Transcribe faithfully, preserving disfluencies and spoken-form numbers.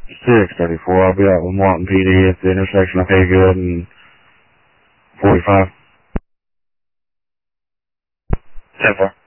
six thirty-four. I'll be out with Martin P D at the intersection of Haygood and forty-five. ten four.